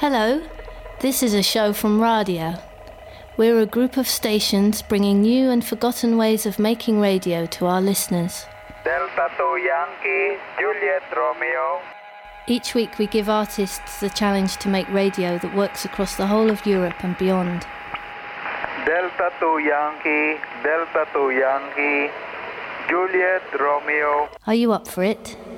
Hello, this is a show from Radio. We're a group of stations bringing new and forgotten ways of making radio to our listeners. Delta 2 Yankee, Juliet Romeo. Each week we give artists the challenge to make radio that works across the whole of Europe and beyond. Delta 2 Yankee, Juliet Romeo. Are you up for it?